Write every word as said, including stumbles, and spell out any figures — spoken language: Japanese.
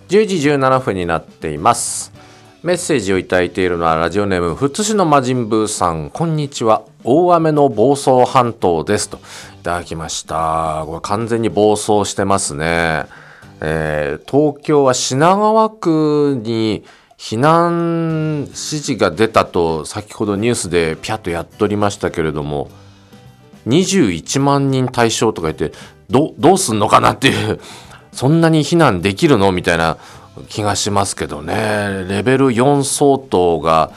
じゅうじじゅうななふんになっています。メッセージをいただいているのはラジオネーム富津市の魔人ブーさん。こんにちは、大雨の房総半島ですといただきました。これ完全に暴走してますね。えー、東京は品川区に避難指示が出たと先ほどニュースでピャッとやっとりましたけれども、にじゅういちまんにん対象とか言って ど, どうすんのかなっていう、そんなに避難できるのみたいな気がしますけどね。レベルよん相当が